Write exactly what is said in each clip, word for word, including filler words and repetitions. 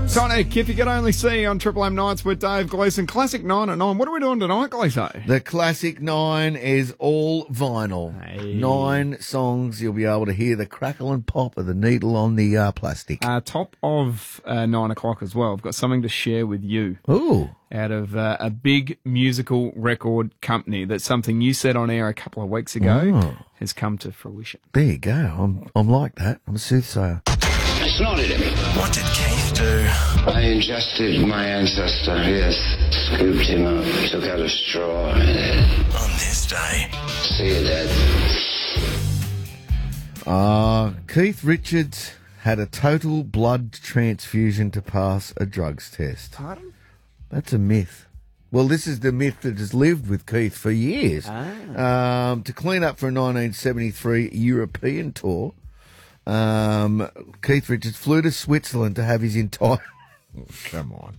Sonic, if you could only see on Triple M Nights with Dave Gleeson. Classic nine at nine. What are we doing tonight, Gleeson? The Classic Nine is all vinyl. Hey. Nine songs. You'll be able to hear the crackle and pop of the needle on the uh, plastic. Uh, top of uh, nine o'clock as well. I've got something to share with you. Ooh. Out of uh, a big musical record company. That's something you said on air a couple of weeks ago Oh. has come to fruition. There you go. I'm I'm like that. I'm a soothsayer. I snorted him. What did Keith do? I ingested my ancestor, yes. Scooped him up, took out a straw. And On this day. see you dead. Uh, Keith Richards had a total blood transfusion to pass a drugs test. Pardon? That's a myth. Well, this is the myth that has lived with Keith for years. Ah. Um, to clean up for a nineteen seventy-three European tour, um, Keith Richards flew to Switzerland to have his entire... Come on.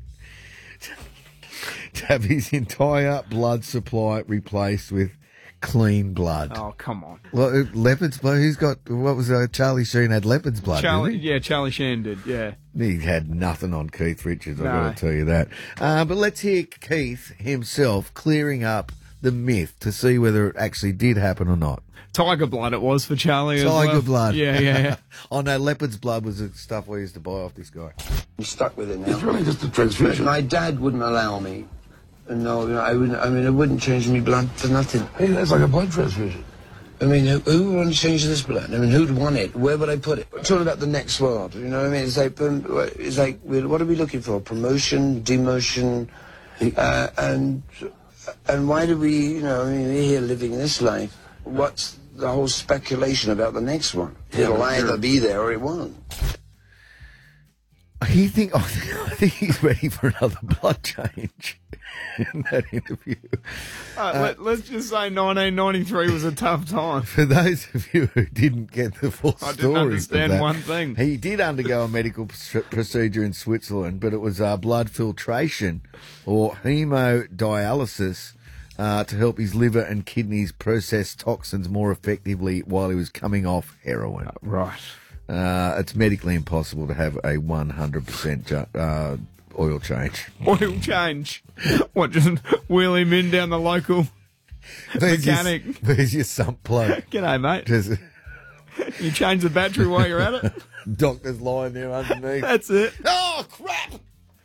to have his entire blood supply replaced with clean blood. Oh, come on. Well, uh, leopard's blood. Who's got... What was uh, Charlie Sheen had leopard's blood, Charlie, didn't he? yeah, Charlie Sheen did, yeah. He had nothing on Keith Richards, I've No. got to tell you that. Uh, but let's hear Keith himself clearing up the myth to see whether it actually did happen or not. Tiger blood it was for Charlie as Tiger well. blood. Yeah, yeah, yeah. Oh, no, leopard's blood was the stuff we used to buy off this guy. I'm stuck with it now. It's really just a transfusion. My dad wouldn't allow me. No, I wouldn't. I mean, it wouldn't change me blood for nothing. Hey, that's like a blood transfusion. I mean, who, who would change this blood? I mean, who'd want it? Where would I put it? It's all about the next world. You know what I mean? It's like, um, it's like, what are we looking for? Promotion, demotion, uh, and and why do we? You know, I mean, we're here living this life. What's the whole speculation about the next one? Yeah, It'll but either you're- be there or it won't. He think, I think, I think he's ready for another blood change in that interview. Uh, let, let's just say nineteen ninety-three was a tough time. For those of you who didn't get the full I story, didn't of understand that, one thing. He did undergo a medical pr- procedure in Switzerland, but it was uh, blood filtration or hemodialysis uh, to help his liver and kidneys process toxins more effectively while he was coming off heroin. Right. Uh, it's medically impossible to have a one hundred percent ju- uh, oil change. Oil change. What, just wheel him in down the local Where's your- mechanic? Where's your sump plug? G'day, mate. Just, You change the battery while you're at it? doctor's lying there underneath. That's it. Oh, crap!